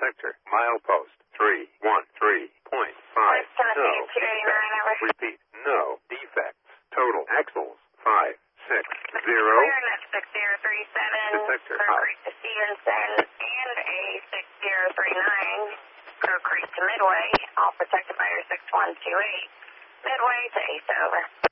sector, milepost 313.5. No. Repeat, no defects. Total axles 560. Clearance 6037. Detector Crow out. Creek to Stevenson and a 6039. Crow Creek to Midway, all protected by your 6128. Midway to Ace over.